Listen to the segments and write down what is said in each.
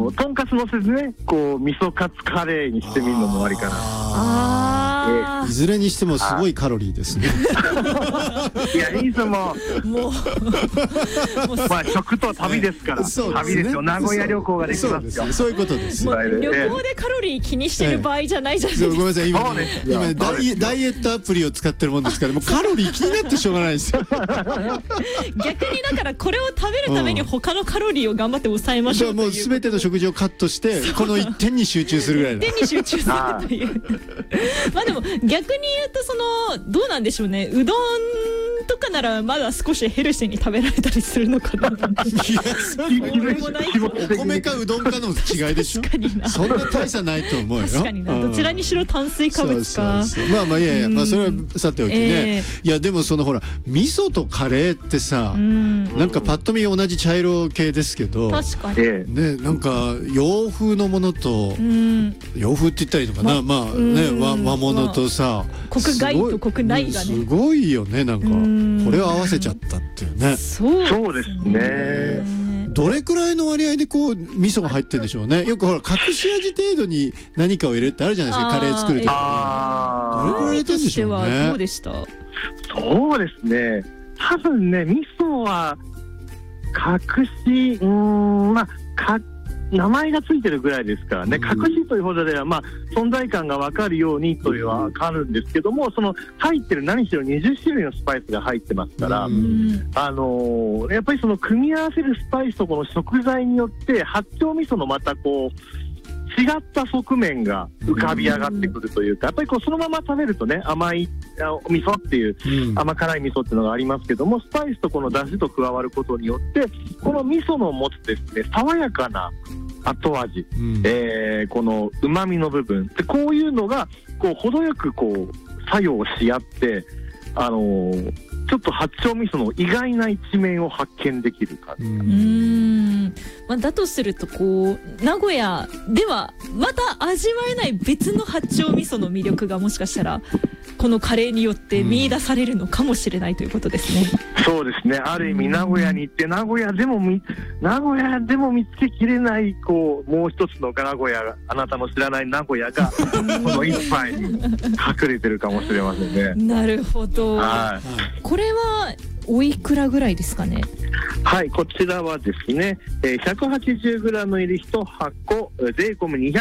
とんかつ乗せてね、こう味噌カツカレーにしてみるのもありかな。 いずれにしてもすごいカロリーですね。 いや、いつもまあ食と旅ですから、旅ですよ。名古屋旅行ができますよ。 そういうことです。 旅行でカロリー気にしてる場合じゃないじゃないですか。 ごめんなさい、今ダイエットアプリを使ってるもんですからもうカロリー気になってしょうがないですよ。 逆にだからこれを食べるために他のカロリーを頑張って抑えましょう。 もう全ての食事をカットしてこの一点に集中するぐらい一点に集中するというまあでも逆に言うとどうなんでしょうね、うどんとかならまだ少しヘルシーに食べられたりするのかな。いや、 お米かうどんかの違いでしょ。そんな大差ないと思うよ。 確かにな、どちらにしろ炭水化物か。 まあまあいやいや、まあそれはさておきね。いやでもほら味噌とカレーってさ、なんかパッと見同じ茶色系ですけど、 確かにね、なんか洋風のものと洋風って言ったらいいのかな、まあね、和物とさ、 国外と国内がねすごいよね。なんかこれを合わせちゃったっていうね。 そうですね。 どれくらいの割合でこう味噌が入ってるんでしょうね。よくほら隠し味程度に何かを入れるってあるじゃないですか、カレー作るとき。どれくらい入れてるんでしょうね。 どうでした？ そうですね。多分ね、味噌は隠し、まあ名前がついてるぐらいですからね、隠しというほどでは、まあ、存在感が分かるようにというのは分かるんですけども、入ってる何しろ20種類のスパイスが入ってますから、やっぱり組み合わせるスパイスとこの食材によって八丁味噌のまたこう違った側面が浮かび上がってくるというか、やっぱりそのまま食べるとね、甘い味噌っていう、甘辛い味噌っていうのがありますけども、スパイスとこの出汁と加わることによってこの味噌の持つですね、爽やかな後味、この旨味の部分で、こういうのがこう程よくこう作用し合って、ちょっと八丁味噌の意外な一面を発見できる感じ。 まあ、だとするとこう名古屋ではまた味わえない別の八丁味噌の魅力がもしかしたらこのカレーによって見出されるのかもしれないということですね。 そうですね。ある意味名古屋に行って名古屋でも見つけきれないこうもう一つの名古屋、あなたの知らない名古屋がこの一杯に隠れてるかもしれませんね。 なるほど。これはおいくらぐらいですかね。 はい、こちらはですね、180g 入り1箱税込み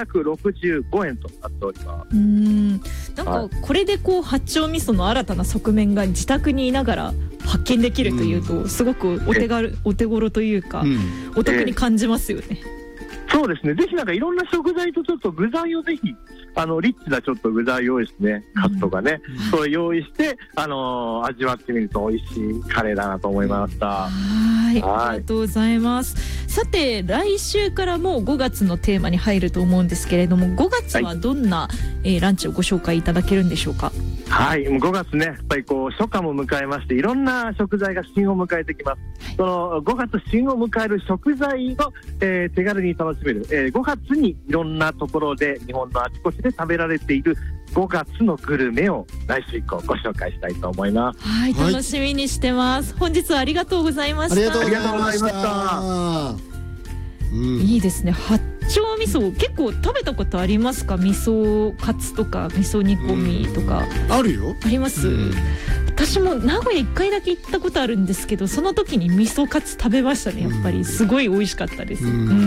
265円となっております。 なんかこれでこう八丁味噌の新たな側面が自宅にいながら発見できるというと、すごくお手頃というか、お得に感じますよね。 そうですね。ぜひなんかいろんな食材とちょっと具材をぜひリッチなちょっと具材用意してね、カツとかね、それ用意して味わってみると美味しいカレーだなと思いました。 ありがとうございます。さて来週からもう5月のテーマに入ると思うんですけれども、5月はどんな、ランチをご紹介いただけるんでしょうか。 はい、5月ね、やっぱりこう初夏も迎えまして、いろんな食材が旬を迎えてきます。その5月旬を迎える食材を、手軽に楽しめる、5月にいろんなところで日本のあちこちで食べられている5月のグルメを来週以降ご紹介したいと思います。 はい、楽しみにしてます。本日はありがとうございました。 ありがとうございました。 いいですね。八丁味噌結構食べたことありますか？味噌カツとか味噌煮込みとか。 あるよ。 あります。私も名古屋1回だけ行ったことあるんですけど、その時に味噌カツ食べましたね。やっぱりすごい美味しかったです。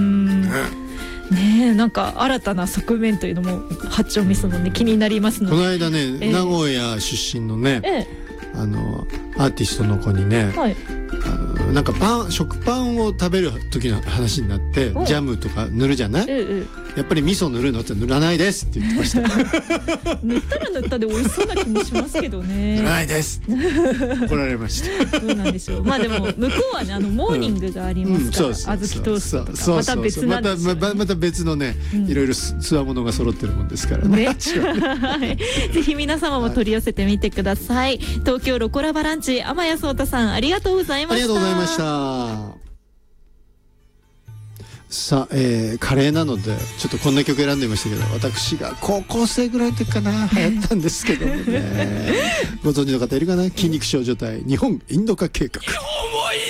ねえ、なんか新たな側面というのも八丁味噌のね気になりますので。 この間ね、名古屋出身のね、アーティストの子にね、なんか食パンを食べる時の話になって、ジャムとか塗るじゃない、やっぱり味噌塗るのって塗らないですって言ってました。 塗ったら塗ったで美味しそうな気もしますけどね。 塗らないです怒られました。 どうなんでしょう。まあでも向こうはね、モーニングがありますから、小豆トーストとかまた別なんですよね。 また別のね、いろいろつわものが揃ってるもんですからね。 ぜひ皆様も取り寄せてみてください。東京ロコラバランチ、天谷壮太さんありがとうございました。 ありがとうございました。さあ、カレーなのでちょっとこんな曲選んでみましたけど、私が高校生ぐらいの時かな流行ったんですけどもねご存知の方いるかな。筋肉少女隊日本インド化計画。